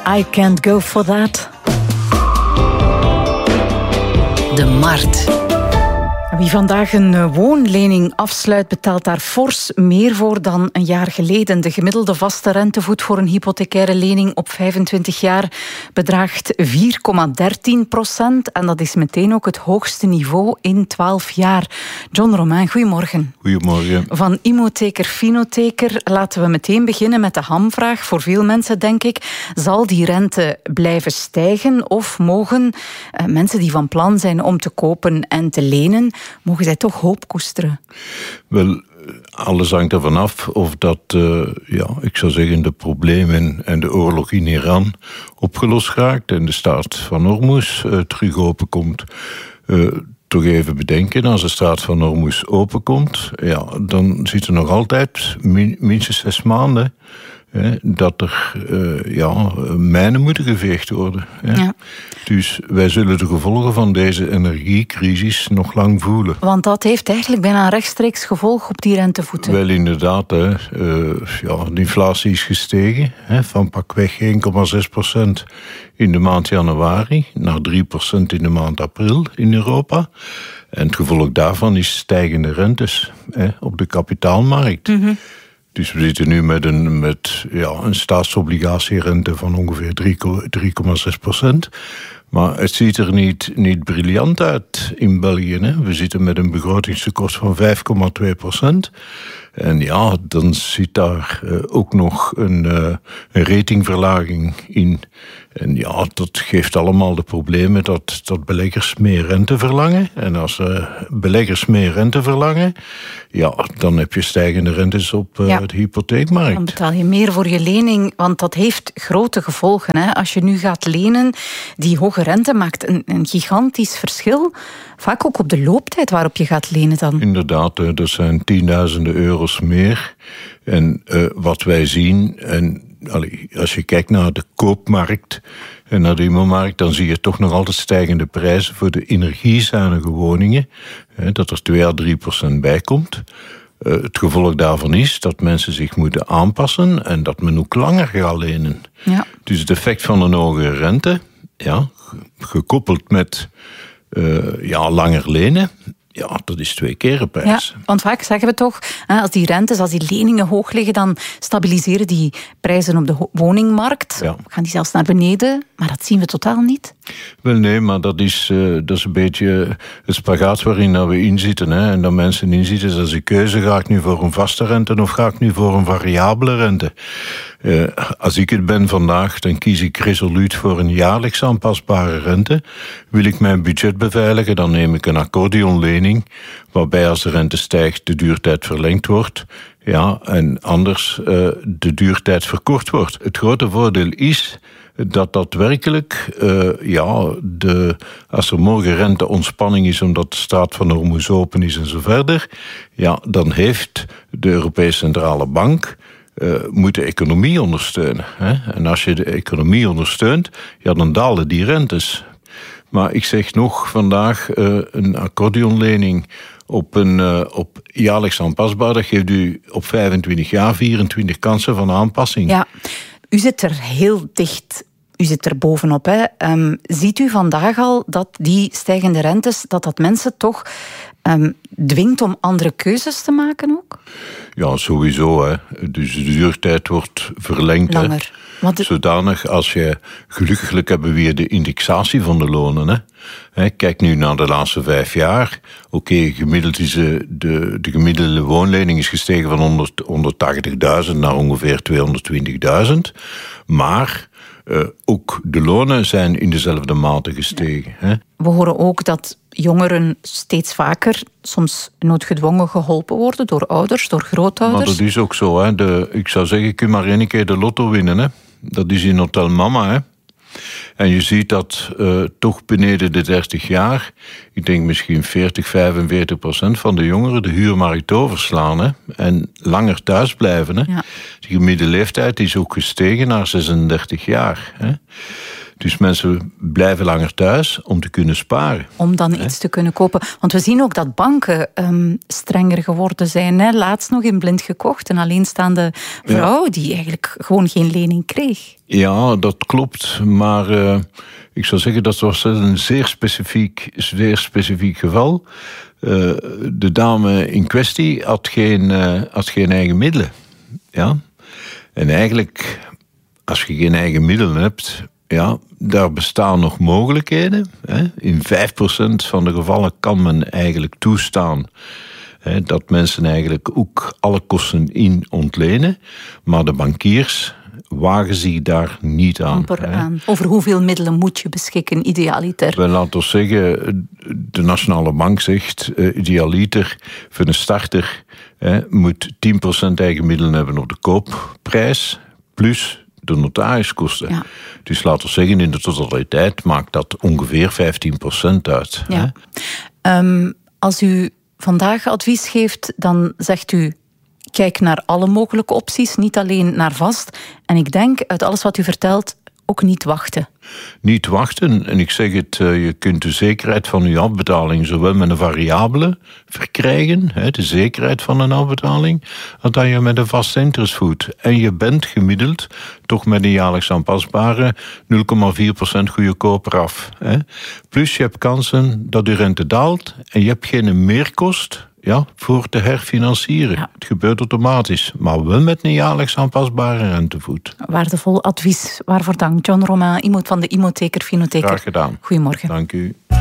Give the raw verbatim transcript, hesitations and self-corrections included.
I Can't Go For That. De Markt. Wie vandaag een woonlening afsluit, betaalt daar fors meer voor dan een jaar geleden. De gemiddelde vaste rentevoet voor een hypothecaire lening op vijfentwintig jaar bedraagt vier komma dertien procent. En dat is meteen ook het hoogste niveau in twaalf jaar. John Romain, goedemorgen. Goedemorgen. Van Imotheker Finotheker laten we meteen beginnen met de hamvraag. Voor veel mensen, denk ik, zal die rente blijven stijgen of mogen uh, mensen die van plan zijn om te kopen en te lenen, mogen zij toch hoop koesteren? Wel, alles hangt ervan af of dat, uh, ja, ik zou zeggen, de problemen en de oorlog in Iran opgelost raakt en de staat van Hormuz uh, terug openkomt. Uh, toch even bedenken, als de straat van Hormuz openkomt, ja, dan zitten nog altijd min, minstens zes maanden Hè, dat er uh, ja, mijnen moeten geveegd worden. Hè. Ja. Dus wij zullen de gevolgen van deze energiecrisis nog lang voelen. Want dat heeft eigenlijk bijna een rechtstreeks gevolg op die rentevoeten. Wel inderdaad, hè. Uh, ja, de inflatie is gestegen, hè, van pakweg één komma zes procent in de maand januari naar drie procent in de maand april in Europa. En het gevolg daarvan is stijgende rentes, hè, op de kapitaalmarkt. Mm-hmm. Dus we zitten nu met een, met, ja, een staatsobligatierente van ongeveer drie komma zes procent. Maar het ziet er niet, niet briljant uit in België. Hè. We zitten met een begrotingstekort van vijf komma twee procent. En ja, dan zit daar uh, ook nog een, uh, een ratingverlaging in. En ja, dat geeft allemaal de problemen dat, dat beleggers meer rente verlangen. En als uh, beleggers meer rente verlangen, ja, dan heb je stijgende rentes op uh, ja. de hypotheekmarkt. Dan betaal je meer voor je lening, want dat heeft grote gevolgen. Hè. Als je nu gaat lenen, die hoge rente maakt een, een gigantisch verschil. Vaak ook op de looptijd waarop je gaat lenen dan. Inderdaad, er zijn tienduizenden euro's meer. En uh, wat wij zien, en allee, als je kijkt naar de koopmarkt en naar de immomarkt, dan zie je toch nog altijd stijgende prijzen voor de energiezuinige woningen. Hè, dat er twee à drie procent bij komt. Uh, het gevolg daarvan is dat mensen zich moeten aanpassen en dat men ook langer gaat lenen. Ja. Dus het effect van een hogere rente, ja, gekoppeld met uh, ja, langer lenen, ja, dat is twee keer een prijs. Ja, want vaak zeggen we toch, als die rentes, als die leningen hoog liggen, dan stabiliseren die prijzen op de woningmarkt. Ja. Gaan die zelfs naar beneden, maar dat zien we totaal niet. Wel nee, maar dat is, uh, dat is een beetje het spagaat waarin we inzitten. Hè. En dat mensen inzitten, dat is een keuze. Ga ik nu voor een vaste rente of ga ik nu voor een variabele rente? Uh, als ik het ben vandaag, dan kies ik resoluut voor een jaarlijks aanpasbare rente. Wil ik mijn budget beveiligen, dan neem ik een accordeonlening, waarbij als de rente stijgt de duurtijd verlengd wordt. Ja, en anders uh, de duurtijd verkort wordt. Het grote voordeel is dat daadwerkelijk, uh, ja, de, als er morgen renteontspanning is omdat de straat van Hormuz open is en zo verder, ja, dan heeft de Europese Centrale Bank Uh, moet de economie ondersteunen. Hè? En als je de economie ondersteunt, ja, dan dalen die rentes. Maar ik zeg nog vandaag, uh, een accordeonlening op een uh, op jaarlijks aanpasbaar, dat geeft u op vijfentwintig jaar vierentwintig kansen van aanpassing. Ja, u zit er heel dicht. U zit er bovenop. Hè. Um, ziet u vandaag al dat die stijgende rentes, dat dat mensen toch um, dwingt om andere keuzes te maken ook? Ja, sowieso. Hè. Dus de duurtijd wordt verlengd. Langer. Hè. De... Zodanig als je, gelukkig hebben we weer de indexatie van de lonen. Hè. Hè, kijk nu naar de laatste vijf jaar. Oké, okay, gemiddeld is de, de, de gemiddelde woonlening is gestegen van honderdtachtigduizend naar ongeveer tweehonderdtwintigduizend. Maar Uh, ook de lonen zijn in dezelfde mate gestegen. Ja. Hè? We horen ook dat jongeren steeds vaker, soms noodgedwongen geholpen worden door ouders, door grootouders. Maar dat is ook zo. Hè? De, ik zou zeggen, kun je maar één keer de lotto winnen. Hè? Dat is in Hotel Mama. Hè? En je ziet dat uh, toch beneden de dertig jaar, ik denk misschien veertig, vijfenveertig procent van de jongeren de huurmarkt overslaan. Hè? En langer thuis blijven. Hè? Ja. De gemiddelde leeftijd is ook gestegen naar zesendertig jaar. Hè? Dus mensen blijven langer thuis om te kunnen sparen. Om dan hè? iets te kunnen kopen. Want we zien ook dat banken um, strenger geworden zijn. Hè? Laatst nog in Blind gekocht. Een alleenstaande vrouw ja. die eigenlijk gewoon geen lening kreeg. Ja, dat klopt. Maar uh, ik zou zeggen dat was een zeer specifiek, zeer specifiek geval. Uh, de dame in kwestie had geen, uh, had geen eigen middelen. Ja? En eigenlijk, als je geen eigen middelen hebt, ja, daar bestaan nog mogelijkheden. Hè? In vijf procent van de gevallen kan men eigenlijk toestaan hè, dat mensen eigenlijk ook alle kosten in ontlenen. Maar de bankiers wagen zich daar niet aan. Amper aan. Over hoeveel middelen moet je beschikken, idealiter? Wel, laten we zeggen, de Nationale Bank zegt, uh, idealiter voor een starter hè, moet tien procent eigen middelen hebben op de koopprijs, plus de notariskosten. Ja. Dus laten we zeggen, in de totaliteit maakt dat ongeveer vijftien procent uit. Ja. Um, als u vandaag advies geeft, dan zegt u, kijk naar alle mogelijke opties, niet alleen naar vast. En ik denk, uit alles wat u vertelt, ook niet wachten. Niet wachten. En ik zeg het, je kunt de zekerheid van uw afbetaling zowel met een variabele verkrijgen, de zekerheid van een afbetaling, als dat je met een vast interestvoet. En je bent gemiddeld toch met een jaarlijks aanpasbare nul komma vier procent goedkoper af. Plus je hebt kansen dat de rente daalt en je hebt geen meerkost ja, voor te herfinancieren. Ja. Het gebeurt automatisch, maar wel met een jaarlijks aanpasbare rentevoet. Waardevol advies. Waarvoor dank. John Romain, iemand van de Imotheker Vinotheker. Graag gedaan. Goedemorgen. Dank u.